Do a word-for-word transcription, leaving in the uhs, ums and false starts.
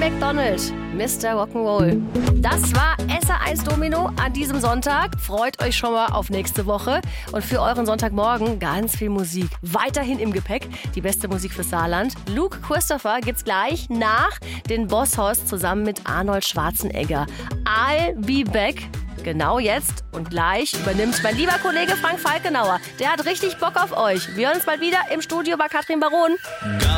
McDonald, Mister Rock'n'Roll. Das war S R eins Domino an diesem Sonntag. Freut euch schon mal auf nächste Woche. Und für euren Sonntagmorgen ganz viel Musik. Weiterhin im Gepäck die beste Musik fürs Saarland. Luke Christopher gibt's gleich nach den Boss-Hoss zusammen mit Arnold Schwarzenegger. I'll be back. Genau jetzt und gleich übernimmt mein lieber Kollege Frank Falkenauer. Der hat richtig Bock auf euch. Wir hören uns bald wieder im Studio bei Katrin Baron.